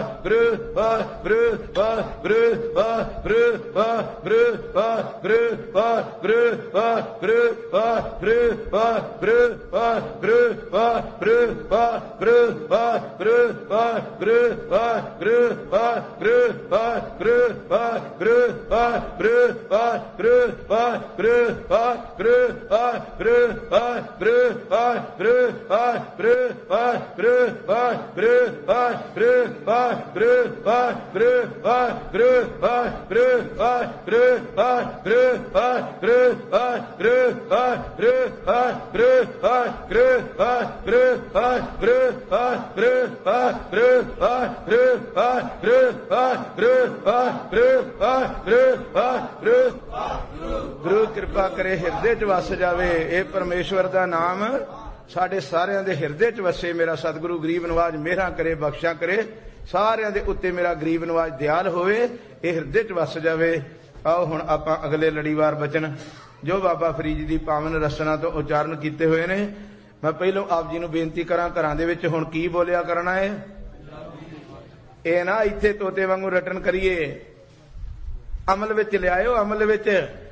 गुरु कृपा करे हिरदे च वस जावे। ये परमेश्वर दा नाम साडे सारियां दे हिरदे च वसे। मेरा सतगुरु गरीब नवाज मेहरा करे, बख्शा करे, सारियां दे उत्ते मेरा गरीब नवाज दयाल होवे, ये हिरदे च वस जावे। आओ हुण आपां अगले लड़ीवार बचन जो बाबा फरीद दी पावन रसना तो उचारण कीते हुए ने, मैं पहलों आप जी नूं बेनती करां, घरां दे विच हुण की बोलिया करना है। ये ना इत्थे तोते वांगू रटन करिए, अमल विच लिआओ, अमल विच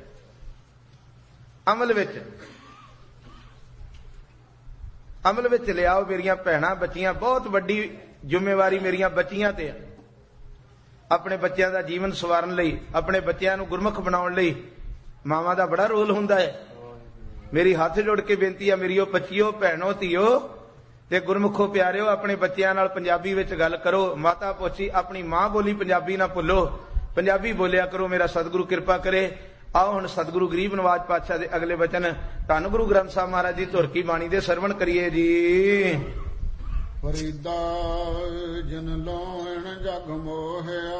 अमल विच लिआओ। मेरियां भैणां बच्चियां, बहुत वड्डी जिम्मेवारी मेरियां बच्चियां ते है। अपने बच्चों का जीवन सवारन लई, अपने बच्चों को गुरमुख बनाउण लई मावां दा बड़ा रोल हुंदा है। मेरी हाथ जोड़ के बेनती है, मेरी बच्चियों, भैणों, धीओ ते गुरमुखो प्यारिओ, अपने बच्चों नाल पंजाबी विच गल करो। माता पोची अपनी मां बोली पंजाबी ना भुल्लो, पंजाबी बोलिया करो। मेरा सतगुरु कृपा करे। आओ हुण सतगुरु गरीब नवाज पातशाह दे अगले वचन धन गुरु ग्रंथ साहिब महाराज जी धुर की बाणी दे सरवण करिए जी। फरीदा जिन लोण जग मोहिया,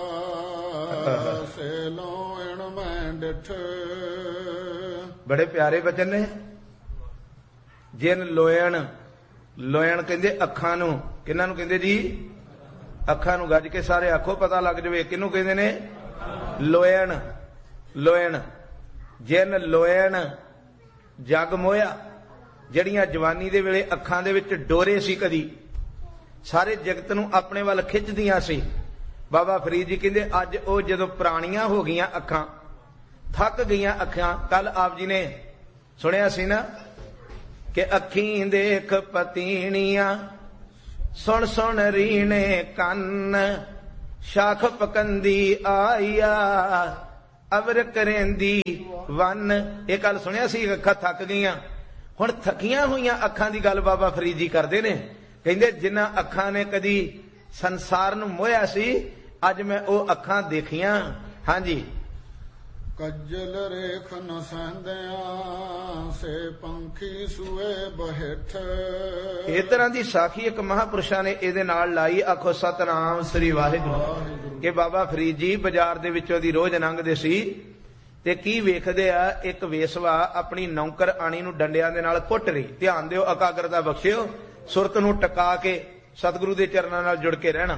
से लोण मैं डिठ। बड़े प्यारे वचन ने। जिन लोयण, लोयण कहंदे अखां नूं, किन्हां नूं कहंदे जी? अखां नूं। गज के सारे आखो, पता लग जावे किहनूं कहंदे ने। लोयण, लोयण। जिन लोयण जग मोया, जड़ियां जवानी दे वेले अखां दे विच डोरे सी, कदी सारे जगत नूं अपने वल खिचदियां सी। बाबा फरीद जी कहंदे अज ओ जदों पुराणियां हो गईयां अखां, थक गईयां अखां। कल आप जी ने सुनिया सी ना कि अखीं देख पतीणियां, सुन सुन रीणे कन्न, शाख पकंदी आईया, अवर करेंदी वन। ये गल सुनिया सी, अखां थक गईयां। हुण थकियां हुईयां अखां दी गल बाबा फरीद जी करदे ने। कहंदे जिन्हां अखां ने कदी संसार नूं मोहिया सी, अज मैं ओ अखां देखियां। हां जी। कज्जल रेख न सहंदियां, से पंखी सुए बहेठ। इस तरह की साखी एक महापुरुषा ने इहदे नाल लाई। आखो सतनाम श्री वाहिगुरू। कि बाबा फरीद जी बाजार दे विचों दी रोज लंघदे सी ते की वेखदे आ, एक वेसवा अपनी नौकर आणी नूं डंडियां दे नाल कुट रही। ध्यान दिओ, एकाग्रता बख्शिओ, सुरत नूं टका के सतगुरु दे चरनां नाल जुड़ के रहना।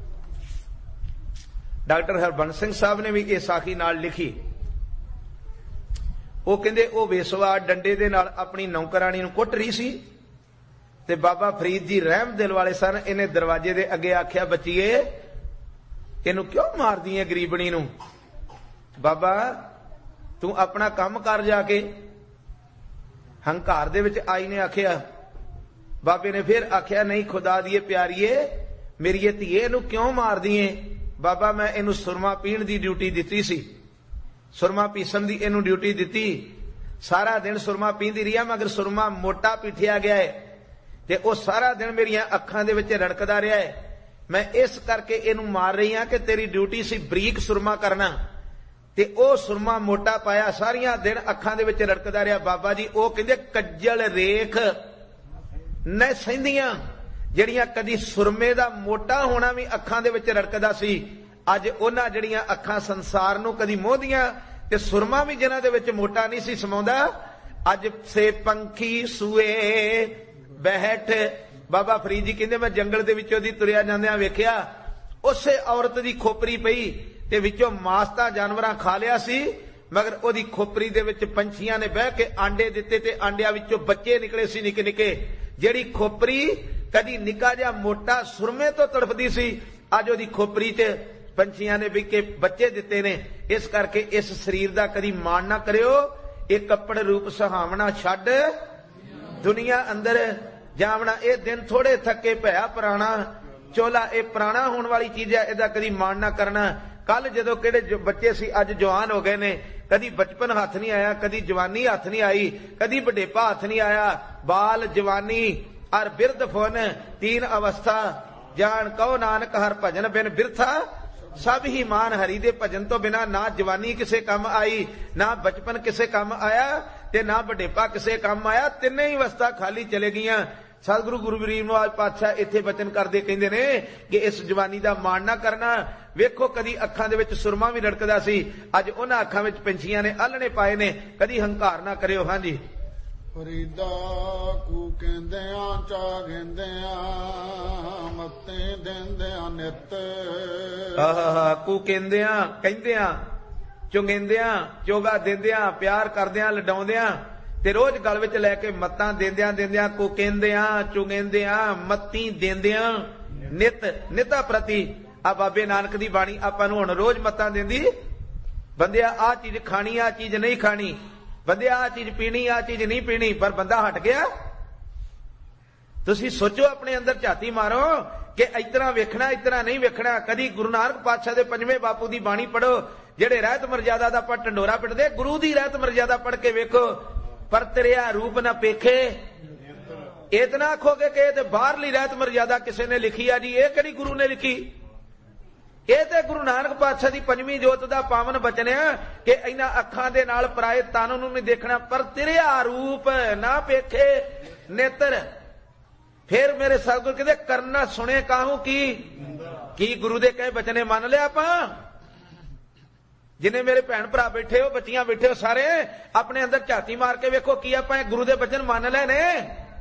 डॉक्टर हरबंस सिंह साहब ने भी ये साखी नाल लिखी। वो कहंदे ओ वेसवा डंडे दे नाल अपनी नौकरानी नूं कुट रही सी ते बाबा फरीद जी रहम दिल वाले सन। इन्हें दरवाजे दे अगे आख्या, बच्चीए इनू क्यों मारदी है गरीबनी नूं? बाबा तू अपना काम कर जाके। हंकार दे विच आई ने आख्या। बाबे ने फिर आख्या, नहीं खुदा दिए प्यारीए, मेरी धीए नूं क्यों मारदी है? बाबा मैं इनू सुरमा पीण दी ड्यूटी दित्ती सी, सुरमा पीसन दी इनू ड्यूटी दित्ती। सारा दिन सुरमा पींदी रही, मगर सुरमा मोटा पीठिया गया है ते ओ सारा दिन मेरियां अखां दे विच रड़कदा रहा है। मैं इस करके इनू मार रही हां कि तेरी ड्यूटी सी बरीक सुरमा करना, ते ओ सुरमा मोटा पाया, सारियां दिन अखां दे विच रड़कदा रहा। बाबा जी ओ कहंदे कज्जल रेख न सहिंदियां, जड़ियां कदी सुरमे दा मोटा होना भी अखां दे विच रड़कदा सी, अज उन्हां जड़ियां अखां संसार नूं कदी मोहदियां ते सुरमा भी जिन्हां दे विच मोटा नहीं सी समाउंदा, अज से पंखी सूए बैठ। बाबा फरीद जी कहंदे मैं जंगल दे विचों दी तुरिया जांदियां वेखिया, उसे औरत दी खोपरी पई ते विचों मास तां जानवरां खा लिया सी, मगर ओदी खोपरी दे विच पंछियां ने बह के आंडे दिते ते आंडियां विचों बच्चे निकले सी निके निके। जेड़ी खोपरी कदी निका जिहा मोटा सुरमे तो तड़फदी सी, ਅੱਜ ਉਹਦੀ ਖੋਪਰੀ 'ਚ ਪੰਛੀਆਂ ਨੇ ਵੀ ਕੇ ਬੱਚੇ ਦਿੱਤੇ ਨੇ। ਇਸ ਕਰਕੇ ਇਸ ਸਰੀਰ ਦਾ ਕਦੀ ਮਾਣ ਨਾ ਕਰਿਓ। ਇਹ ਕੱਪੜ ਰੂਪ ਸੁਹਾਵਣਾ ਛੱਡ ਦੁਨੀਆ ਅੰਦਰ ਜਾਵਣਾ। ਇਹ ਦਿਨ ਥੋੜੇ ਥੱਕੇ ਭਇਆ ਪੁਰਾਣਾ ਚੋਲਾ। ਇਹ ਪੁਰਾਣਾ ਹੋਣ ਵਾਲੀ ਚੀਜ਼ ਹੈ, ਇਹਦਾ ਕਦੀ ਮਾਣ ਨਾ ਕਰਨਾ। ਕੱਲ ਜਦੋਂ ਕਿਹੜੇ ਬੱਚੇ ਸੀ ਅੱਜ ਜਵਾਨ ਹੋ ਗਏ ਨੇ। ਕਦੀ ਬਚਪਨ ਹੱਥ ਨਹੀਂ ਆਇਆ, ਕਦੀ ਜਵਾਨੀ ਹੱਥ ਨਹੀਂ ਆਈ, ਕਦੀ ਵਡੇਪਾ ਹੱਥ ਨਹੀਂ ਆਇਆ। ਬਾਲ ਜਵਾਨੀ ਅਰ ਬਿਰਧ ਫੁਨ ਤੀਨ ਅਵਸਥਾ ਜਾਣ ਕਹੋ ਨਾਨਕ ਹਰ ਭਜਨ ਬਿਨ ਬਿਰਥਾ ਸਭ ਹੀ ਮਾਨ ਹਰੀ ਦੇ ਭਜਨ ਤੋਂ ਬਿਨਾ ਨਾ ਜਵਾਨੀ ਕਿਸੇ ਕੰਮ ਆਈ, ਨਾ ਬਚਪਨ ਕਿਸੇ ਕੰਮ ਆਇਆ ਤੇ ਨਾ ਵਡੇਪਾ ਕਿਸੇ ਕੰਮ ਆਇਆ। ਤਿੰਨੇ ਹੀ ਅਵਸਥਾ ਖਾਲੀ ਚਲੇ ਗਈਆਂ। ਸਤਿਗੁਰੂ ਗੁਰੂ ਗਰੀਬ ਨਿਵਾਜ ਪਾਤਸ਼ਾਹ ਇੱਥੇ ਬਚਨ ਕਰਦੇ ਕਹਿੰਦੇ ਨੇ ਕਿ ਇਸ ਜਵਾਨੀ ਦਾ ਮਾਣ ਨਾ ਕਰਨਾ। ਵੇਖੋ ਕਦੀ ਅੱਖਾਂ ਦੇ ਵਿੱਚ ਸੁਰਮਾ ਵੀ ਰੜਕਦਾ ਸੀ, ਅੱਜ ਉਹਨਾਂ ਅੱਖਾਂ ਵਿੱਚ ਪੰਛੀਆਂ ਨੇ ਆਲਣੇ ਪਾਏ ਨੇ। ਕਦੀ ਹੰਕਾਰ ਨਾ ਕਰਿਓ। ਹਾਂਜੀ ਫਰੀਦਾ ਕੂ ਕਹਿੰਦਿਆਂ ਚਾ ਗੇਂਦਿਆਂ ਮੱਤੇ ਦਿੰਦਿਆਂ ਨਿਤ। ਆਹਾ ਕੂ ਕਹਿੰਦਿਆਂ ਚੁੰਗਿੰਦਿਆਂ ਚੋਗਾ ਦਿੰਦਿਆਂ ਪਿਆਰ ਕਰਦਿਆਂ ਲਡਾਉਂਦਿਆਂ ਤੇ ਰੋਜ਼ ਗਲ ਵਿੱਚ ਲੈ ਕੇ ਮੱਤਾਂ ਦਿੰਦਿਆਂ ਕੂ ਕਹਿੰਦਿਆਂ ਚੁੰਗਿੰਦਿਆਂ ਮੱਤੀ ਦਿੰਦਿਆਂ ਨਿਤਾ ਪ੍ਰਤੀ। ਆ ਬਾਬੇ ਨਾਨਕ ਦੀ ਬਾਣੀ ਆਪਾਂ ਨੂੰ ਹੁਣ ਰੋਜ਼ ਮੱਤਾਂ ਦਿੰਦੀ। ਬੰਦਿਆ ਆਹ ਚੀਜ਼ ਖਾਣੀ, ਆਹ ਚੀਜ਼ ਨਹੀਂ ਖਾਣੀ, ਬੰਦਿਆ ਆਹ ਚੀਜ਼ ਪੀਣੀ, ਆਹ ਚੀਜ਼ ਨਹੀਂ ਪੀਣੀ। ਪਰ ਬੰਦਾ ਹਟ ਗਿਆ। ਤੁਸੀਂ ਸੋਚੋ, ਆਪਣੇ ਅੰਦਰ ਝਾਤੀ ਮਾਰੋ ਕਿ ਇਤਨਾ ਵੇਖਣਾ ਇਤਨਾ ਨਹੀਂ ਵੇਖਣਾ। ਕਦੀ ਗੁਰੂ ਨਾਨਕ ਪਾਤਸ਼ਾਹ ਦੇ ਪੰਜਵੇਂ ਬਾਪੂ ਦੀ ਬਾਣੀ ਪੜੋ, ਜਿਹੜੇ ਰਹਿਤ ਮਰਜ਼ਾਦਾ ਦਾ ਆਪਾਂ ਢੰਡੋਰਾ ਪਿੱਟਦੇ। ਗੁਰੂ ਦੀ ਰਹਿਤ ਮਰਜ਼ਾਦਾ ਪੜ ਕੇ ਵੇਖੋ। ਪਰ ਤੇਰਿਆ ਰੂਪ ਨਾ ਪੇਖੇ ਇਤਨਾ ਆਖੋਗੇ ਕਿ ਇਹ ਤੇ ਬਾਹਰਲੀ ਰਹਿਤ ਮਰਜ਼ਾਦਾ ਕਿਸੇ ਨੇ ਲਿਖੀ ਆ ਜੀ। ਇਹ ਕਿਹੜੀ ਗੁਰੂ ਨੇ ਲਿਖੀ? ਇਹ ਤੇ ਗੁਰੂ ਨਾਨਕ ਪਾਤਸ਼ਾਹ ਦੀ ਪੰਜਵੀਂ ਜੋਤ ਦਾ ਪਾਵਨ ਬਚਨ ਆ ਕਿ ਇਹਨਾਂ ਅੱਖਾਂ ਦੇ ਨਾਲ ਪਰਾਏ ਤਨ ਨੂੰ ਨਹੀਂ ਦੇਖਣਾ, ਪਰ ਤੇਰਿਆ ਰੂਪ ਨਾ ਪੇਖੇ ਨੇਤਰ। ਫਿਰ ਮੇਰੇ ਸਤਿਗੁਰ ਕਹਿੰਦੇ ਕਰਨਾ ਸੁਣੇ ਕਾਹੂ ਕੀ ਗੁਰੂ ਦੇ ਕਹੇ ਬਚਨੇ ਮੰਨ ਲਿਆ ਆਪਾਂ। ਜਿਨੇ ਮੇਰੇ ਭੈਣ ਭਰਾ ਬੈਠੇ ਹੋ, ਬੱਚੀਆਂ ਬੈਠੇ ਹੋ, ਸਾਰੇ ਆਪਣੇ ਅੰਦਰ ਝਾਤੀ ਮਾਰ ਕੇ ਵੇਖੋ ਕੀ ਆਪਾਂ ਇਹ ਗੁਰੂ ਦੇ ਬਚਨ ਮੰਨ ਲਏ ਨੇ।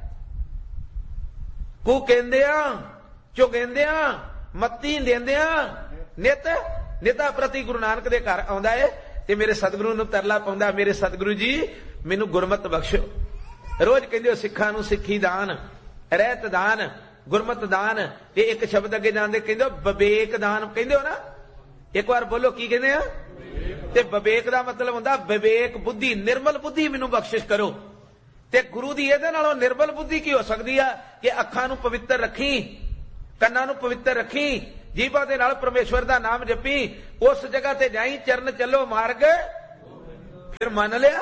ਕੂ ਕਹਿੰਦਿਆਂ ਚੁਗਿੰਦਿਆਂ ਮੱਤੀ ਦਿੰਦਿਆਂ ਨਿਤਾ ਪ੍ਰਤੀ ਗੁਰੂ ਨਾਨਕ ਦੇ ਘਰ ਆਉਂਦਾ ਏ ਤੇ ਮੇਰੇ ਸਤਿਗੁਰੂ ਨੂੰ ਤਰਲਾ ਪਾਉਂਦਾ, ਮੇਰੇ ਸਤਿਗੁਰੂ ਜੀ ਮੈਨੂੰ ਗੁਰਮਤ ਬਖਸ਼ੋ। ਰੋਜ਼ ਕਹਿੰਦੇ ਹੋ ਸਿੱਖਾਂ ਨੂੰ ਸਿੱਖੀ ਦਾਨ, ਰਹਿਤ ਦਾਨ, ਗੁਰਮਤ ਦਾਨ ਤੇ ਇੱਕ ਸ਼ਬਦ ਅੱਗੇ ਜਾਂਦੇ ਕਹਿੰਦੇ ਹੋ ਵਿਵੇਕ ਦਾਨ। ਕਹਿੰਦੇ ਹੋ ਨਾ, ਇੱਕ ਵਾਰ ਬੋਲੋ ਕੀ ਕਹਿੰਦੇ ਆ? ਤੇ ਵਿਵੇਕ ਦਾ ਮਤਲਬ ਹੁੰਦਾ ਵਿਵੇਕ ਬੁੱਧੀ, ਨਿਰਮਲ ਬੁੱਧੀ ਮੈਨੂੰ ਬਖਸ਼ਿਸ਼ ਕਰੋ। ਤੇ ਗੁਰੂ ਦੀ ਇਹਦੇ ਨਾਲੋਂ ਨਿਰਮਲ ਬੁੱਧੀ ਕੀ ਹੋ ਸਕਦੀ ਆ ਕਿ ਅੱਖਾਂ ਨੂੰ ਪਵਿੱਤਰ ਰੱਖੀ, ਕੰਨਾਂ ਨੂੰ ਪਵਿੱਤਰ ਰੱਖੀ, ਜੀਭਾਂ ਦੇ ਨਾਲ ਪਰਮੇਸ਼ਵਰ ਦਾ ਨਾਮ ਜਪੀ, ਉਸ ਜਗ੍ਹਾ ਤੇ ਜਾਈ ਚਰਨ ਚੱਲੋ ਮਾਰਗ ਫਿਰ ਮੰਨ ਲਿਆ।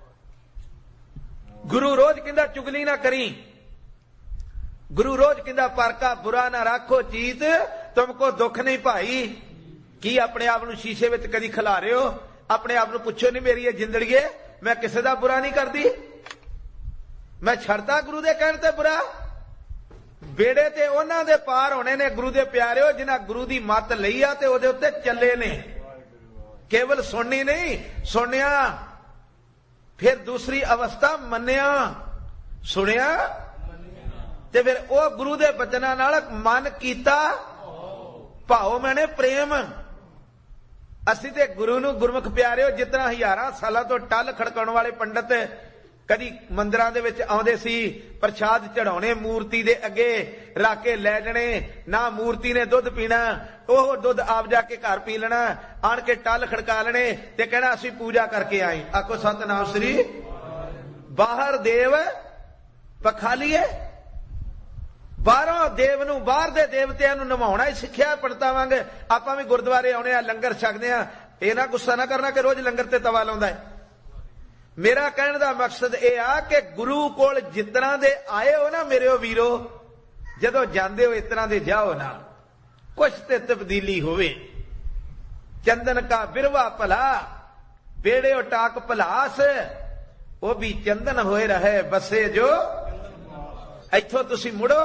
ਗੁਰੂ ਰੋਜ਼ ਕਹਿੰਦਾ ਚੁਗਲੀ ਨਾ ਕਰੀ, ਗੁਰੂ ਰੋਜ਼ ਕਹਿੰਦਾ ਪਰਕਾ ਬੁਰਾ ਨਾ ਰੱਖੋ ਚੀਤ ਤੁਮਕੋ ਦੁੱਖ ਨਹੀਂ ਭਾਈ। ਕੀ ਆਪਣੇ ਆਪ ਨੂੰ ਸ਼ੀਸ਼ੇ ਵਿੱਚ ਕਦੀ ਖਿਲਾ ਰਹੇ ਹੋ? ਆਪਣੇ ਆਪ ਨੂੰ ਪੁੱਛੋ ਨਹੀਂ ਮੇਰੀ ਇਹ ਜ਼ਿੰਦੜੀਏ ਮੈਂ ਕਿਸੇ ਦਾ ਬੁਰਾ ਨਹੀਂ ਕਰਦੀ, ਮੈਂ ਛੱਡਦਾ ਗੁਰੂ ਦੇ ਕਹਿਣ ਤੇ ਬੁਰਾ। ਬੇੜੇ ਤੇ ਉਹਨਾਂ ਦੇ ਪਾਰ ਹੋਣੇ ਨੇ ਗੁਰੂ ਦੇ ਪਿਆਰਿਓ ਜਿਨ੍ਹਾਂ ਗੁਰੂ ਦੀ ਮੱਤ ਲਈ ਆ ਤੇ ਉਹਦੇ ਉੱਤੇ ਚੱਲੇ ਨੇ। ਕੇਵਲ ਸੁਣਨੀ ਨਹੀਂ, ਸੁਣਿਆ ਫਿਰ ਦੂਸਰੀ ਅਵਸਥਾ ਮੰਨਿਆ, ਸੁਣਿਆ ਤੇ ਫਿਰ ਉਹ ਗੁਰੂ ਦੇ ਬਚਨਾਂ ਨਾਲ ਮਨ ਕੀਤਾ ਭਾਉ ਮੈਨੇ ਪ੍ਰੇਮ। ਅਸੀਂ ਤੇ ਗੁਰੂ ਨੂੰ ਗੁਰਮੁਖ ਪਿਆਰਿਓ ਜਿਤਨਾ ਹਜ਼ਾਰਾਂ ਸਾਲਾਂ ਤੋਂ ਟੱਲ ਖੜਕਾਉਣ ਵਾਲੇ ਪੰਡਤ ਕਦੀ ਮੰਦਿਰਾਂ ਦੇ ਵਿੱਚ ਆਉਂਦੇ ਸੀ, ਪ੍ਰਸ਼ਾਦ ਚੜਾਉਣੇ ਮੂਰਤੀ ਦੇ ਅੱਗੇ ਰੱਖ ਕੇ ਲੈ ਜਾਣੇ, ਨਾ ਮੂਰਤੀ ਨੇ ਦੁੱਧ ਪੀਣਾ, ਉਹ ਦੁੱਧ ਆਪ ਜਾ ਕੇ ਘਰ ਪੀ ਲੈਣਾ, ਆਣ ਕੇ ਟੱਲ ਖੜਕਾ ਲੈਣੇ ਤੇ ਕਹਿਣਾ ਅਸੀਂ ਪੂਜਾ ਕਰਕੇ ਆਏ। ਆਖੋ ਸਤਿਨਾਮ ਸ੍ਰੀ। ਬਾਹਰ ਦੇਵ ਪਖਾਲੀਏ, ਬਾਹਰੋਂ ਦੇਵ ਨੂੰ, ਬਾਹਰ ਦੇ ਦੇਵਤਿਆਂ ਨੂੰ ਨਿਭਾਉਣਾ ਹੀ ਸਿੱਖਿਆ ਪੰਡਤਾਂ ਵਾਂਗ। ਆਪਾਂ ਵੀ ਗੁਰਦੁਆਰੇ ਆਉਣੇ ਆ, ਲੰਗਰ ਛਕਦੇ ਆ, ਇਹ ਨਾ ਗੁੱਸਾ ਨਾ ਕਰਨਾ ਕਿ ਰੋਜ਼ ਲੰਗਰ ਤੇ ਤਵਾ ਲਾਉਂਦਾ ਹੈ। ਮੇਰਾ ਕਹਿਣ ਦਾ ਮਕਸਦ ਇਹ ਆ ਕਿ ਗੁਰੂ ਕੋਲ ਜਿਸ ਤਰ੍ਹਾਂ ਦੇ ਆਏ ਹੋ ਨਾ ਮੇਰੇ ਵੀਰੋ, ਜਦੋਂ ਜਾਂਦੇ ਹੋ ਇਸ ਤਰ੍ਹਾਂ ਦੇ ਜਾਓ ਨਾ, ਕੁਛ ਤੇ ਤਬਦੀਲੀ ਹੋਵੇ। ਚੰਦਨ ਕਾ ਬਿਰਵਾ ਭਲਾ ਬੇੜੇ ਟਾਕ ਭਲਾਸ, ਉਹ ਵੀ ਚੰਦਨ ਹੋਏ ਰਹੇ ਬਸੇ ਜੋ। ਇੱਥੋਂ ਤੁਸੀਂ ਮੁੜੋ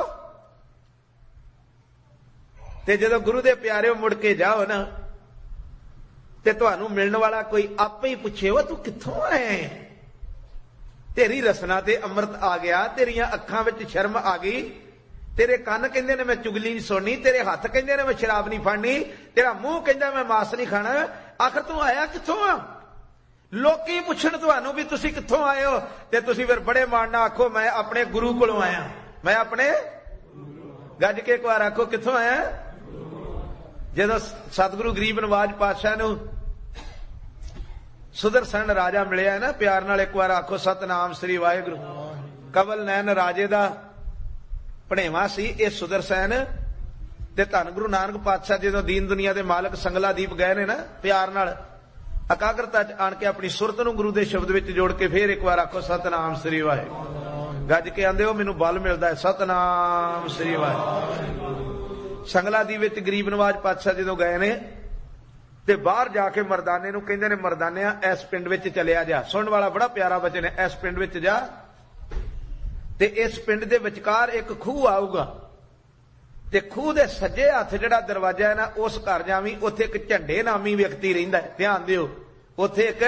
ਤੇ ਜਦੋਂ ਗੁਰੂ ਦੇ ਪਿਆਰਿਓ ਮੁੜ ਕੇ ਜਾਓ ਨਾ ਤੇ ਤੁਹਾਨੂੰ ਮਿਲਣ ਵਾਲਾ ਕੋਈ ਆਪੇ ਹੀ ਪੁੱਛੇ ਉਹ ਤੂੰ ਕਿੱਥੋਂ ਆਇਆ? ਤੇਰੀ ਰਸਨਾ ਤੇ ਅੰਮ੍ਰਿਤ ਆ ਗਿਆ, ਤੇਰੀਆਂ ਅੱਖਾਂ ਵਿੱਚ ਸ਼ਰਮ ਆ ਗਈ, ਤੇਰੇ ਕੰਨ ਕਹਿੰਦੇ ਨੇ ਮੈਂ ਚੁਗਲੀ ਨਹੀਂ ਸੁਣਨੀ, ਤੇਰੇ ਹੱਥ ਕਹਿੰਦੇ ਨੇ ਮੈਂ ਸ਼ਰਾਬ ਨਹੀਂ ਫੜਨੀ, ਤੇਰਾ ਮੂੰਹ ਕਹਿੰਦਾ ਮੈਂ ਮਾਸ ਨਹੀਂ ਖਾਣਾ। ਆਖਰ ਤੂੰ ਆਇਆ ਕਿੱਥੋਂ ਆ? ਲੋਕੀ ਪੁੱਛਣ ਤੁਹਾਨੂੰ ਵੀ ਤੁਸੀਂ ਕਿੱਥੋਂ ਆਏ ਹੋ ਤੇ ਤੁਸੀਂ ਫਿਰ ਬੜੇ ਮਾਣ ਨਾਲ ਆਖੋ ਮੈਂ ਆਪਣੇ ਗੁਰੂ ਕੋਲੋਂ ਆਇਆ। ਮੈਂ ਆਪਣੇ ਗੱਜ ਕੇ ਇੱਕ ਵਾਰ ਆਖੋ ਕਿੱਥੋਂ ਆਇਆ? ਜਦੋਂ ਸਤਿਗੁਰੂ ਗਰੀਬ ਨਵਾਜ ਪਾਤਸ਼ਾਹ ਨੂੰ ਸੁਦਰਸ਼ਨ ਰਾਜਾ ਮਿਲਿਆ ਨਾ, ਪਿਆਰ ਨਾਲ ਇੱਕ ਵਾਰ ਆਖੋ ਸਤਨਾਮ ਸ੍ਰੀ ਵਾਹਿਗੁਰੂ। ਕਵਲ ਨੈਣ ਰਾਜੇ ਦਾ ਭਣੇਵਾ ਸੀ ਇਹ ਸੁਦਰਸ਼ਨ। ਤੇ ਧੰਨ ਗੁਰੂ ਨਾਨਕ ਪਾਤਸ਼ਾਹ ਜਦੋਂ ਦੀਨ ਦੁਨੀਆ ਦੇ ਮਾਲਕ ਸੰਗਲਾਦੀਪ ਗਏ ਨੇ ਨਾ, ਪਿਆਰ ਨਾਲ ਇਕਾਗਰਤਾ ਚ ਆਣ ਕੇ ਆਪਣੀ ਸੁਰਤ ਨੂੰ ਗੁਰੂ ਦੇ ਸ਼ਬਦ ਵਿੱਚ ਜੋੜ ਕੇ ਫੇਰ ਇੱਕ ਵਾਰ ਆਖੋ ਸਤਨਾਮ ਸ੍ਰੀ ਵਾਹਿਗੁਰੂ। ਗੱਜ ਕੇ ਆਂਦੇ ਹੋ ਮੈਨੂੰ ਬਲ ਮਿਲਦਾ ਹੈ, ਸਤਨਾਮ ਸ੍ਰੀ ਵਾਹਿਗੁਰੂ। ਸੰਗਲਾਦੀਪ ਵਿੱਚ ਗਰੀਬ ਨਵਾਜ ਪਾਤਸ਼ਾਹ ਜਦੋਂ ਗਏ ਨੇ ਤੇ ਬਾਹਰ ਜਾ ਕੇ ਮਰਦਾਨੇ ਨੂੰ ਕਹਿੰਦੇ ਨੇ, ਮਰਦਾਨਿਆ ਇਸ ਪਿੰਡ ਵਿੱਚ ਚਲਿਆ ਜਾ। ਸੁਣਨ ਵਾਲਾ ਬੜਾ ਪਿਆਰਾ ਬਚਨ ਹੈ, ਇਸ ਪਿੰਡ ਵਿੱਚ ਜਾ ਤੇ ਇਸ ਪਿੰਡ ਦੇ ਵਿਚਕਾਰ ਇੱਕ ਖੂਹ ਆਊਗਾ ਤੇ ਖੂਹ ਦੇ ਸੱਜੇ ਹੱਥ ਜਿਹੜਾ ਦਰਵਾਜ਼ਾ ਹੈ ਨਾ, ਉਸ ਘਰ ਜਾਵੀਂ। ਉੱਥੇ ਇੱਕ ਝੰਡੇ ਨਾਮੀ ਵਿਅਕਤੀ ਰਹਿੰਦਾ ਹੈ, ਧਿਆਨ ਦਿਓ, ਉੱਥੇ ਇੱਕ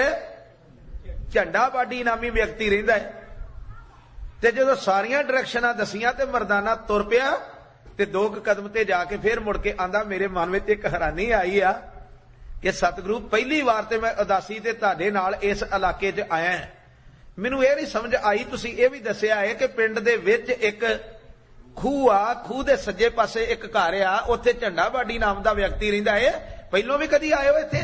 ਝੰਡਾ ਬਾਡੀ ਨਾਮੀ ਵਿਅਕਤੀ ਰਹਿੰਦਾ ਹੈ। ਤੇ ਜਦੋਂ ਸਾਰੀਆਂ ਡਾਇਰੈਕਸ਼ਨਾਂ ਦਸੀਆਂ ਤੇ ਮਰਦਾਨਾ ਤੁਰ ਪਿਆ ਤੇ 2 ਕਦਮ ਤੇ ਜਾ ਕੇ ਫੇਰ ਮੁੜ ਕੇ ਆਂਦਾ, ਮੇਰੇ ਮਨ ਵਿੱਚ ਇੱਕ ਹੈਰਾਨੀ ਆਈ ਆ ਕਿ ਸਤਿਗੁਰੂ ਪਹਿਲੀ ਵਾਰ ਤੇ ਮੈਂ ਉਦਾਸੀ ਤੇ ਤੁਹਾਡੇ ਨਾਲ ਇਸ ਇਲਾਕੇ 'ਚ ਆਇਆ। ਮੈਨੂੰ ਇਹ ਨਹੀਂ ਸਮਝ ਆਈ, ਤੁਸੀਂ ਇਹ ਵੀ ਦੱਸਿਆ ਹੈ ਕਿ ਪਿੰਡ ਦੇ ਵਿੱਚ ਇੱਕ ਖੂਹ ਆ, ਖੂਹ ਦੇ ਸੱਜੇ ਪਾਸੇ ਇੱਕ ਘਰ ਆ, ਉੱਥੇ ਝੰਡਾ ਬਾਡੀ ਨਾਮ ਦਾ ਵਿਅਕਤੀ ਰਹਿੰਦਾ ਹੈ, ਪਹਿਲੋਂ ਵੀ ਕਦੀ ਆਏ ਹੋ ਇੱਥੇ?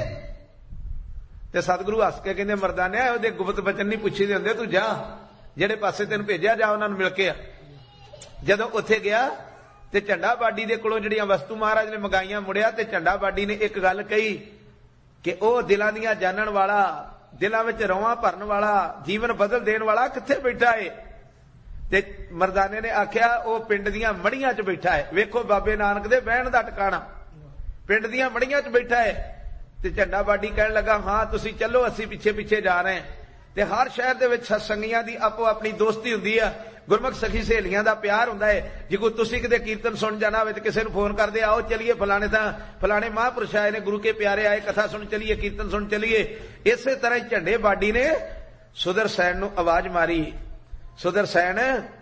ਤੇ ਸਤਿਗੁਰੂ ਹੱਸ ਕੇ ਕਹਿੰਦੇ, ਮਰਦਾਨਿਆ ਉਹਦੇ ਗੁਪਤ ਬਚਨ ਨਹੀਂ ਪੁੱਛੀ ਦੇ ਹੁੰਦੇ, ਤੂੰ ਜਾ ਜਿਹੜੇ ਪਾਸੇ ਤੈਨੂੰ ਭੇਜਿਆ ਜਾ ਉਹਨਾਂ ਨੂੰ ਮਿਲ ਕੇ ਆ। ਜਦੋਂ ਉੱਥੇ ਗਿਆ ਤੇ ਝੰਡਾ ਬਾਡੀ ਦੇ ਕੋਲੋਂ ਜਿਹੜੀਆਂ ਵਸਤੂ ਮਹਾਰਾਜ ਨੇ ਮੰਗਾਈਆਂ ਮੁੜਿਆ ਤੇ ਝੰਡਾ ਬਾਡੀ ਨੇ ਇੱਕ ਗੱਲ ਕਹੀ ਕਿ ਉਹ ਦਿਲਾਂ ਦੀਆਂ ਜਾਣਨ ਵਾਲਾ, ਦਿਲਾਂ ਵਿੱਚ ਰੌਵਾਂ ਭਰਨ ਵਾਲਾ, ਜੀਵਨ ਬਦਲ ਦੇਣ ਵਾਲਾ ਕਿੱਥੇ ਬੈਠਾ ਏ? ਤੇ ਮਰਦਾਨੇ ਨੇ ਆਖਿਆ ਉਹ ਪਿੰਡ ਦੀਆਂ ਮੜੀਆਂ 'ਚ ਬੈਠਾ ਹੈ। ਵੇਖੋ ਬਾਬੇ ਨਾਨਕ ਦੇ ਬਹਿਣ ਦਾ ਟਿਕਾਣਾ ਪਿੰਡ ਦੀਆਂ ਮੜੀਆਂ 'ਚ ਬੈਠਾ ਹੈ। ਤੇ ਝੰਡਾ ਬਾਡੀ ਕਹਿਣ ਲੱਗਾ, ਹਾਂ ਤੁਸੀਂ ਚੱਲੋ, ਅਸੀਂ ਪਿੱਛੇ ਪਿੱਛੇ ਜਾ ਰਹੇ ਹਾਂ। ਤੇ ਹਰ ਸ਼ਹਿਰ ਦੇ ਵਿੱਚ ਸਤਸੰਗੀਆਂ ਦੀ ਆਪੋ ਆਪਣੀ ਦੋਸਤੀ ਹੁੰਦੀ ਆ, ਗੁਰਮੁਖ ਸਖੀ ਸਹੇਲੀਆਂ ਦਾ ਪਿਆਰ ਹੁੰਦਾ ਹੈ। ਜੇ ਕੋਈ ਤੁਸੀਂ ਕਿਤੇ ਕੀਰਤਨ ਸੁਣ ਜਾਣਾ ਹੋਵੇ ਤੇ ਕਿਸੇ ਨੂੰ ਫੋਨ ਕਰਦੇ, ਆਓ ਚਲੀਏ ਫਲਾਣੇ ਥਾਂ, ਫਲਾਣੇ ਮਹਾਂਪੁਰਸ਼ ਆਏ ਨੇ, ਗੁਰੂ ਕੇ ਪਿਆਰੇ ਆਏ, ਕਥਾ ਸੁਣ ਚਲੀਏ, ਕੀਰਤਨ ਸੁਣ ਚਲੀਏ। ਇਸੇ ਤਰ੍ਹਾਂ ਹੀ ਝੰਡੇ ਬਾਡੀ ਨੇ ਸੁਦਰਸ਼ਨ ਨੂੰ ਆਵਾਜ਼ ਮਾਰੀ, ਸੁਦਰਸ਼ਨ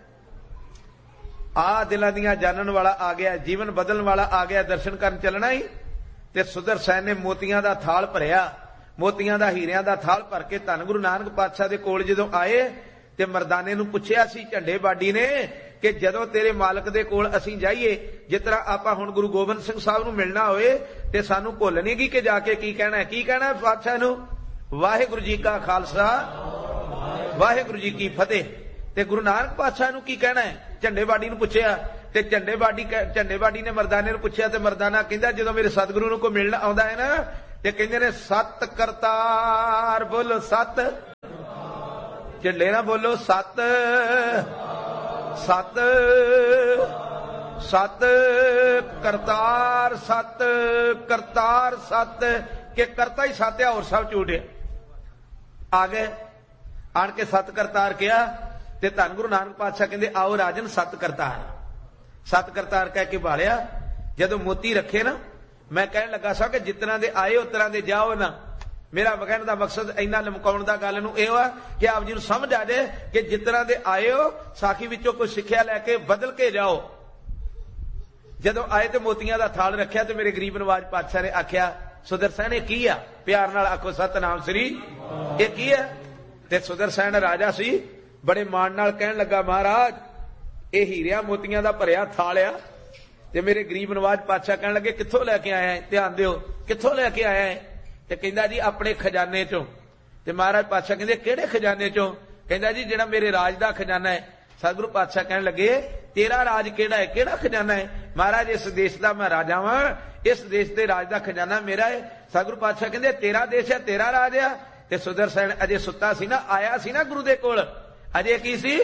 ਆ, ਦਿਲਾਂ ਦੀਆਂ ਜਾਣਨ ਵਾਲਾ ਆ ਗਿਆ, ਜੀਵਨ ਬਦਲਣ ਵਾਲਾ ਆ ਗਿਆ, ਦਰਸ਼ਨ ਕਰਨ ਚੱਲਣਾ ਹੀ। ਤੇ ਸੁਦਰਸ਼ਨ ਨੇ ਮੋਤੀਆਂ ਦਾ ਥਾਲ ਭਰਿਆ, ਮੋਤੀਆਂ ਦਾ, ਹੀਰਿਆਂ ਦਾ ਥਾਲ ਭਰ ਕੇ ਧੰਨ ਗੁਰੂ ਨਾਨਕ ਪਾਤਸ਼ਾਹ ਦੇ ਕੋਲ ਜਦੋਂ ਆਏ ਤੇ ਮਰਦਾਨੇ ਨੂੰ ਪੁੱਛਿਆ ਸੀ ਝੰਡੇ ਬਾਡੀ ਨੇ ਕਿ ਜਦੋਂ ਤੇਰੇ ਮਾਲਕ ਦੇ ਕੋਲ ਅਸੀਂ ਜਾਈਏ, ਜਿਸ ਤਰ੍ਹਾਂ ਆਪਾਂ ਹੁਣ ਗੁਰੂ ਗੋਬਿੰਦ ਸਿੰਘ ਸਾਹਿਬ ਨੂੰ ਮਿਲਣਾ ਹੋਏ ਤੇ ਸਾਨੂੰ ਭੁੱਲ ਨਹੀਂ ਗਈ ਕਿ ਜਾ ਕੇ ਕੀ ਕਹਿਣਾ ਹੈ? ਕੀ ਕਹਿਣਾ ਹੈ ਪਾਤਸ਼ਾਹ ਨੂੰ? ਵਾਹਿਗੁਰੂ ਜੀ ਕਾ ਖਾਲਸਾ, ਵਾਹਿਗੁਰੂ ਜੀ ਕੀ ਫਤਿਹ। ਤੇ ਗੁਰੂ ਨਾਨਕ ਪਾਤਸ਼ਾਹ ਨੂੰ ਕੀ ਕਹਿਣਾ ਹੈ? ਝੰਡੇ ਬਾਡੀ ਨੂੰ ਪੁੱਛਿਆ ਤੇ ਝੰਡੇ ਬਾਡੀ ਨੇ ਮਰਦਾਨੇ ਨੂੰ ਪੁੱਛਿਆ ਤੇ ਮਰਦਾਨਾ ਕਹਿੰਦਾ, ਜਦੋਂ ਮੇਰੇ ਸਤਿਗੁਰੂ ਨੂੰ ਕੋਈ ਮਿਲਣ ਆਉਂਦਾ ਹੈ ਨਾ ਤੇ ਕਹਿੰਦੇ ਨੇ ਸਤ ਕਰਤਾਰ, ਬੋਲੋ ਸਤ, ਝੰਡੇ ਨਾ ਬੋਲੋ ਸਤ, ਸਤ ਸਤ ਕਰਤਾਰ, ਸਤ ਕਰਤਾਰ ਸਤ, ਕਿ ਕਰਤਾ ਹੀ ਸਤ ਹੈ, ਹੋਰ ਸਭ ਝੂਠ ਹੈ। ਆ ਗਏ, ਆਣ ਕੇ ਸਤ ਕਰਤਾਰ ਕਿਹਾ ਤੇ ਧੰਨ ਗੁਰੂ ਨਾਨਕ ਪਾਤਸ਼ਾਹ ਕਹਿੰਦੇ, ਆਓ ਰਾਜਨ ਸਤ ਕਰਤਾਰ। ਸਤ ਕਰਤਾਰ ਕਹਿ ਕੇ ਭਾਲਿਆ। ਜਦੋਂ ਮੋਤੀ ਰੱਖੇ ਨਾ, ਮੈਂ ਕਹਿਣ ਲੱਗਾ ਸਾਂ ਕਿ ਜਿਤਨਾ ਦੇ ਆਏ ਉਸ ਤਰ੍ਹਾਂ ਦੇ ਜਾਓ ਨਾ। ਮੇਰਾ ਕਹਿਣ ਦਾ ਮਕਸਦ ਇੰਨਾ ਲਮਕਾਉਣ ਦਾ ਗੱਲ ਨੂੰ ਇਹ ਆ ਕਿ ਆਪ ਜੀ ਨੂੰ ਸਮਝ ਆ ਜਾਏ ਕਿ ਜਿਤਨਾ ਦੇ ਆਏ ਹੋ ਸਾਖੀ ਵਿੱਚੋਂ ਕੋਈ ਸਿੱਖਿਆ ਲੈ ਕੇ ਬਦਲ ਕੇ ਜਾਓ। ਜਦੋਂ ਆਏ ਤੇ ਮੋਤੀਆਂ ਦਾ ਥਾਲ ਰੱਖਿਆ ਤੇ ਮੇਰੇ ਗਰੀਬ ਨਵਾਜ ਪਾਤਸ਼ਾਹ ਨੇ ਆਖਿਆ, ਸੁਦਰਸ਼ਨ ਇਹ ਕੀ ਆ? ਪਿਆਰ ਨਾਲ ਆਖੋ ਸਤਨਾਮ ਸ੍ਰੀ, ਇਹ ਕੀ ਹੈ? ਤੇ ਸੁਦਰਸ਼ਨ ਰਾਜਾ ਸੀ, ਬੜੇ ਮਾਣ ਨਾਲ ਕਹਿਣ ਲੱਗਾ, ਮਹਾਰਾਜ ਇਹ ਹੀਰਿਆਂ ਮੋਤੀਆਂ ਦਾ ਭਰਿਆ ਥਾਲ ਆ। ਤੇ ਮੇਰੇ ਗਰੀਬ ਨਵਾਜ ਪਾਤਸ਼ਾਹ ਕਹਿਣ ਲੱਗੇ, ਕਿੱਥੋਂ ਲੈ ਕੇ ਆਇਆ ਹੈ? ਧਿਆਨ ਦਿਓ, ਕਿੱਥੋਂ ਲੈ ਕੇ ਆਇਆ ਹੈ? ਤੇ ਕਹਿੰਦਾ ਜੀ ਆਪਣੇ ਖਜ਼ਾਨੇ ਚੋਂ। ਤੇ ਮਹਾਰਾਜ ਪਾਤਸ਼ਾਹ ਕਹਿੰਦੇ, ਕਿਹੜੇ ਖਜ਼ਾਨੇ ਚੋਂ? ਕਹਿੰਦਾ ਜੀ ਜਿਹੜਾ ਮੇਰੇ ਰਾਜ ਦਾ ਖਜ਼ਾਨਾ ਹੈ। ਸਤਿਗੁਰੂ ਪਾਤਸ਼ਾਹ ਕਹਿਣ ਲੱਗੇ, ਤੇਰਾ ਰਾਜ ਕਿਹੜਾ ਹੈ? ਕਿਹੜਾ ਖਜ਼ਾਨਾ ਹੈ? ਮਹਾਰਾਜ ਇਸ ਦੇਸ਼ ਦਾ ਮੈਂ ਰਾਜਾ ਵਾਂ, ਇਸ ਦੇਸ਼ ਦੇ ਰਾਜ ਦਾ ਖਜ਼ਾਨਾ ਮੇਰਾ ਹੈ। ਸਤਿਗੁਰੂ ਪਾਤਸ਼ਾਹ ਕਹਿੰਦੇ, ਤੇਰਾ ਦੇਸ਼ ਹੈ, ਤੇਰਾ ਰਾਜ ਆ। ਤੇ ਸੁਦਰਸ਼ਨ ਅਜੇ ਸੁੱਤਾ ਸੀ ਨਾ, ਆਇਆ ਸੀ ਨਾ ਗੁਰੂ ਦੇ ਕੋਲ, ਅਜੇ ਕੀ ਸੀ?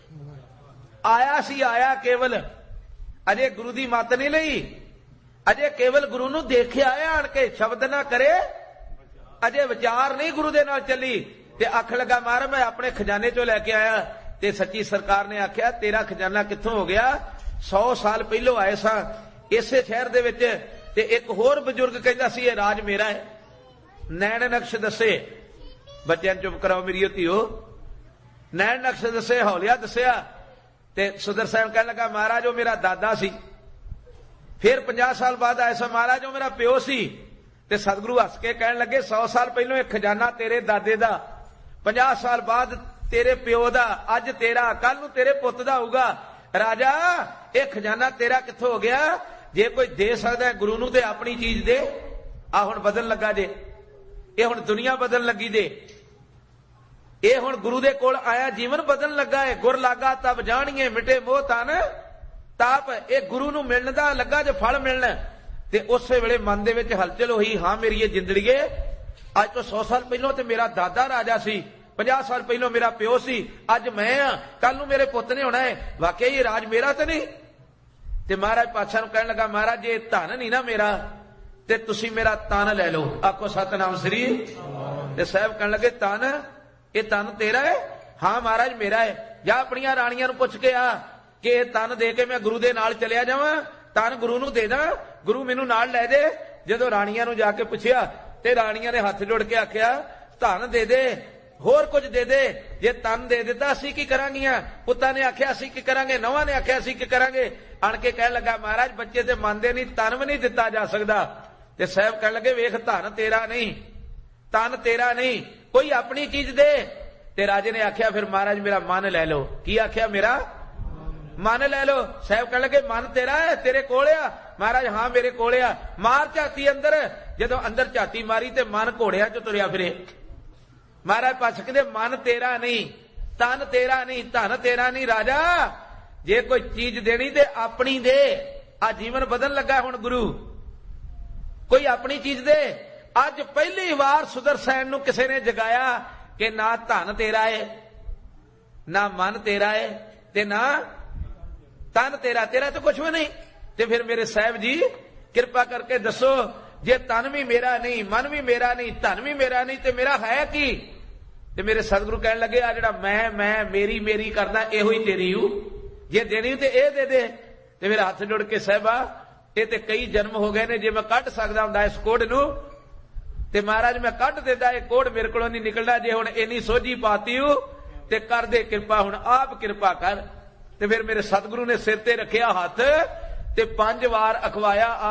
ਆਇਆ ਸੀ, ਆਇਆ ਕੇਵਲ, ਅਜੇ ਗੁਰੂ ਦੀ ਮੱਤ ਨਹੀਂ ਲਈ, ਅਜੇ ਕੇਵਲ ਗੁਰੂ ਨੂੰ ਦੇਖਿਆ ਹੈ ਆਣ ਕੇ, ਸ਼ਬਦ ਨਾ ਕਰੇ, ਅਜੇ ਵਿਚਾਰ ਨਹੀਂ ਗੁਰੂ ਦੇ ਨਾਲ ਚੱਲੀ। ਤੇ ਅੱਖ ਲੱਗਾ, ਮਹਾਰਾਜ ਮੈਂ ਆਪਣੇ ਖਜ਼ਾਨੇ ਚੋਂ ਲੈ ਕੇ ਆਇਆ। ਤੇ ਸੱਚੀ ਸਰਕਾਰ ਨੇ ਆਖਿਆ, ਤੇਰਾ ਖਜ਼ਾਨਾ ਕਿੱਥੋਂ ਹੋ ਗਿਆ? 100 ਸਾਲ ਪਹਿਲੋਂ ਆਏ ਸਾਂ ਇਸੇ ਸ਼ਹਿਰ ਦੇ ਵਿੱਚ। ਤੇ ਇੱਕ ਹੋਰ ਬਜ਼ੁਰਗ ਕਹਿੰਦਾ ਸੀ, ਇਹ ਰਾਜ ਮੇਰਾ ਹੈ। ਨੈਣ ਨਕਸ਼ ਦੱਸੇ, ਬੱਚਿਆਂ ਨੂੰ ਚੁੱਪ ਕਰਾਓ ਮੇਰੀ ਧੀਓ, ਨੈਣ ਨਕਸ਼ ਦੱਸੇ, ਹੌਲਿਆ ਦੱਸਿਆ। ਤੇ ਸੁਦਰਸ਼ਨ ਕਹਿਣ ਲੱਗਾ, ਮਹਾਰਾਜ ਉਹ ਮੇਰਾ ਦਾਦਾ ਸੀ। ਫਿਰ 50 ਸਾਲ ਬਾਅਦ ਆਇਆ ਸਾਂ, ਮਹਾਰਾਜ ਉਹ ਮੇਰਾ ਪਿਓ ਸੀ। ਤੇ ਸਤਿਗੁਰੂ ਹੱਸ ਕੇ ਕਹਿਣ ਲੱਗੇ, 100 ਸਾਲ ਪਹਿਲੋਂ ਇਹ ਖਜ਼ਾਨਾ ਤੇਰੇ ਦਾਦੇ ਦਾ, 50 ਸਾਲ ਬਾਅਦ ਤੇਰੇ ਪਿਓ ਦਾ, ਅੱਜ ਤੇਰਾ, ਕੱਲ ਨੂੰ ਤੇਰੇ ਪੁੱਤ ਦਾ ਹੋਊਗਾ। ਰਾਜਾ ਇਹ ਖਜ਼ਾਨਾ ਤੇਰਾ ਕਿੱਥੋਂ ਹੋ ਗਿਆ? ਜੇ ਕੋਈ ਦੇ ਸਕਦਾ ਗੁਰੂ ਨੂੰ ਤੇ ਆਪਣੀ ਚੀਜ਼ ਦੇ। ਆ ਹੁਣ ਬਦਲਣ ਲੱਗਾ ਜੇ, ਇਹ ਹੁਣ ਦੁਨੀਆ ਬਦਲਣ ਲੱਗੀ ਜੇ, ਇਹ ਹੁਣ ਗੁਰੂ ਦੇ ਕੋਲ ਆਇਆ ਜੀਵਨ ਬਦਲਣ ਲੱਗਾ ਹੈ। ਗੁਰ ਲਾਗਾ ਤਬ ਜਾਣੀਏ ਮਿਟੇ ਮੋਹ ਤਨ ਤਾਪ। ਇਹ ਗੁਰੂ ਨੂੰ ਮਿਲਣ ਦਾ ਲੱਗਾ ਜੇ ਫਲ ਮਿਲਣਾ, ਤੇ ਉਸੇ ਵੇਲੇ ਮਨ ਦੇ ਵਿੱਚ ਹਲਚਲ ਹੋਈ, ਹਾਂ ਮੇਰੀ ਇਹ ਜ਼ਿੰਦੜੀਏ, ਅੱਜ ਤੋਂ 100 ਸਾਲ ਪਹਿਲਾਂ ਤੇ ਮੇਰਾ ਦਾਦਾ ਰਾਜਾ ਸੀ, 50 ਸਾਲ ਪਹਿਲਾਂ ਮੇਰਾ ਪਿਓ ਸੀ, ਅੱਜ ਮੈਂ ਆ, ਕੱਲ ਨੂੰ ਮੇਰੇ ਪੁੱਤ ਨੇ ਹੋਣਾ ਹੈ, ਵਾਕਈ ਇਹ ਰਾਜ ਮੇਰਾ ਤੇ ਨਹੀਂ। ਤੇ ਮਹਾਰਾਜ ਪਾਤਸ਼ਾਹ ਨੂੰ ਕਹਿਣ ਲੱਗਾ, ਮਹਾਰਾਜ ਜੇ ਧਨ ਨਹੀਂ ਨਾ ਮੇਰਾ ਤੇ ਤੁਸੀਂ ਮੇਰਾ ਤਨ ਲੈ ਲਓ। ਆਖੋ ਸਤਨਾਮ ਸ੍ਰੀ। ਤੇ ਸਾਹਿਬ ਕਹਿਣ ਲੱਗੇ, ਤਨ, ਇਹ ਤਨ ਤੇਰਾ ਹੈ? ਹਾਂ ਮਹਾਰਾਜ ਮੇਰਾ ਹੈ। ਜਾਂ ਆਪਣੀਆਂ ਰਾਣੀਆਂ ਨੂੰ ਪੁੱਛ ਕੇ ਆ ਕਿ ਇਹ ਤਨ ਦੇ ਕੇ ਮੈਂ ਗੁਰੂ ਦੇ ਨਾਲ ਚਲਿਆ ਜਾਵਾਂ, ਤਨ ਗੁਰੂ ਨੂੰ ਦੇ ਦਾਂ, ਗੁਰੂ ਮੈਨੂੰ ਨਾਲ ਲੈ ਦੇ। ਜਦੋਂ ਰਾਣੀਆਂ ਨੂੰ ਜਾ ਕੇ ਪੁੱਛਿਆ ਤੇ ਰਾਣੀਆਂ ਨੇ ਹੱਥ ਜੋੜ ਕੇ ਆਖਿਆ, ਧਨ ਦੇ ਦੇ, ਹੋਰ ਕੁਝ ਦੇ ਦੇ, ਜੇ ਤਨ ਦੇ ਦਿੱਤਾ ਅਸੀਂ ਕੀ ਕਰਾਂਗੀਆਂ? ਪੁੱਤਾਂ ਨੇ ਆਖਿਆ ਅਸੀਂ ਕੀ ਕਰਾਂਗੇ, ਨੌਵਾਂ ਨੇ ਆਖਿਆ ਅਸੀਂ ਕੀ ਕਰਾਂਗੇ। ਆਣ ਕੇ ਕਹਿਣ ਲੱਗਾ, ਮਹਾਰਾਜ ਬੱਚੇ ਤੇ ਮੰਨਦੇ ਨਹੀਂ, ਤਨ ਵੀ ਨਹੀਂ ਦਿੱਤਾ ਜਾ ਸਕਦਾ। ਤੇ ਸਾਹਿਬ ਕਹਿਣ ਲੱਗੇ, ਵੇਖ ਧਨ ਤੇਰਾ ਨਹੀਂ, ਤਨ ਤੇਰਾ ਨਹੀਂ, ਕੋਈ ਆਪਣੀ ਚੀਜ਼ ਦੇ। ਤੇ ਰਾਜੇ ਨੇ ਆਖਿਆ, ਫਿਰ ਮਹਾਰਾਜ ਮੇਰਾ ਮਨ ਲੈ ਲਓ। ਕੀ ਆਖਿਆ? ਮੇਰਾ ਮਨ ਲੈ ਲਓ। ਸਾਹਿਬ ਕਹਿਣ ਲੱਗੇ, ਮਨ ਤੇਰਾ ਹੈ, ਤੇਰੇ ਕੋਲ ਆ? ਮਹਾਰਾਜ ਹਾਂ ਮੇਰੇ ਕੋਲ ਆ। ਮਾਰ ਝਾਤੀ ਅੰਦਰ। ਜਦੋਂ ਅੰਦਰ ਝਾਤੀ ਮਾਰੀ ਤੇ ਮਨ ਘੋੜਿਆਂ 'ਚ ਤੁਰਿਆ ਫਿਰੇ। ਮਹਾਰਾਜ ਪਾਤਸ਼ਾਹ ਕਹਿੰਦੇ, ਮਨ ਤੇਰਾ ਨਹੀਂ, ਤਨ ਤੇਰਾ ਨਹੀਂ, ਧਨ ਤੇਰਾ ਨਹੀਂ ਰਾਜਾ, ਜੇ ਕੋਈ ਚੀਜ਼ ਦੇਣੀ ਤੇ ਆਪਣੀ ਦੇ। ਆ ਜੀਵਨ ਬਦਲਣ ਲੱਗਾ ਹੁਣ ਗੁਰੂ, ਕੋਈ ਆਪਣੀ ਚੀਜ਼ ਦੇ। ਅੱਜ ਪਹਿਲੀ ਵਾਰ ਸੁਦਰਸੈਨ ਨੂੰ ਕਿਸੇ ਨੇ ਜਗਾਇਆ ਕਿ ਨਾ ਧਨ ਤੇਰਾ ਹੈ, ਨਾ ਮਨ ਤੇਰਾ ਹੈ, ਤੇ ਨਾ ਤਨ ਤੇਰਾ, ਤੇਰਾ ਤਾਂ ਕੁਛ ਵੀ ਨਹੀਂ। ਤੇ ਫਿਰ ਮੇਰੇ ਸਾਹਿਬ ਜੀ ਕਿਰਪਾ ਕਰਕੇ ਦੱਸੋ, ਜੇ ਤਨ ਵੀ ਮੇਰਾ ਨਹੀਂ, ਮਨ ਵੀ ਮੇਰਾ ਨਹੀਂ, ਧਨ ਵੀ ਮੇਰਾ ਨਹੀਂ, ਤੇ ਮੇਰਾ ਹੈ ਕੀ? ਤੇ ਮੇਰੇ ਸਤਿਗੁਰੂ ਕਹਿਣ ਲੱਗੇ, ਆ ਜਿਹੜਾ ਮੈਂ ਮੇਰੀ ਮੇਰੀ ਕਰਦਾ, ਇਹੋ ਹੀ ਤੇਰੀ ਹੂ। ਜੇ ਦੇਣੀ ਤੇ ਇਹ ਦੇ ਦੇ। ਤੇ ਫਿਰ ਹੱਥ ਜੋੜ ਕੇ ਸਾਹਿਬਾ, ਇਹ ਤੇ ਕਈ ਜਨਮ ਹੋ ਗਏ ਨੇ, ਜੇ ਮੈਂ ਕੱਢ ਸਕਦਾ ਹੁੰਦਾ ਇਸ ਕੋੜ ਨੂੰ ਤੇ ਮਹਾਰਾਜ ਮੈਂ ਕੱਢ ਦਿੰਦਾ, ਇਹ ਕੋੜ ਮੇਰੇ ਕੋਲੋਂ ਨਹੀਂ ਨਿਕਲਦਾ। ਜੇ ਹੁਣ ਇੰਨੀ ਸੋਝੀ ਪਾਤੀ ਹੂ ਤੇ ਕਰ ਦੇ ਕਿਰਪਾ, ਹੁਣ ਆਪ ਕਿਰਪਾ ਕਰ। ਤੇ ਫਿਰ ਮੇਰੇ ਸਤਿਗੁਰੂ ਨੇ ਸਿਰ ਤੇ ਰੱਖਿਆ ਹੱਥ ਤੇ 5 ਵਾਰ ਅਖਵਾਇਆ।